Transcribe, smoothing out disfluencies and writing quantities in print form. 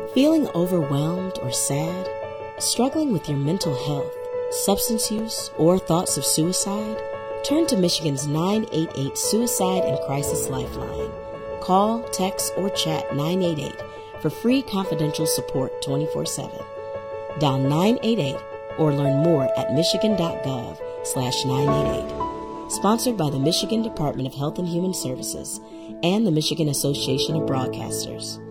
Feeling overwhelmed or sad? Struggling with your mental health, substance use, or thoughts of suicide? Turn to Michigan's 988 Suicide and Crisis Lifeline. Call, text, or chat 988 for free confidential support 24/7. Dial 988 or learn more at michigan.gov/988. Sponsored by the Michigan Department of Health and Human Services and the Michigan Association of Broadcasters.